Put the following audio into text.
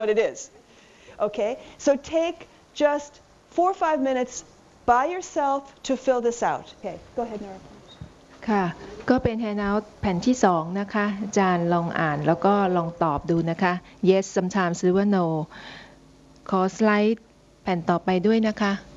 what it is. Okay, so take just 4 or 5 minutes by yourself to fill this out. Okay, go ahead, Nora. ค่ะก็เป็น handout แผ่นที่2นะคะอาจารย์ลองอ่านแล้วก็ลองตอบดูนะคะ yes sometimes หรือว่า no ขอสไลด์แผ่นต่อไปด้วยนะคะ